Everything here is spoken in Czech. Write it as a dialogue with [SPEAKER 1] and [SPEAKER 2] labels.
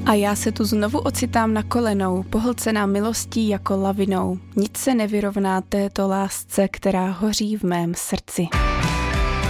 [SPEAKER 1] A já se tu znovu ocitám na kolenou, pohlcená milostí jako lavinou. Nic se nevyrovná této lásce, která hoří v mém srdci.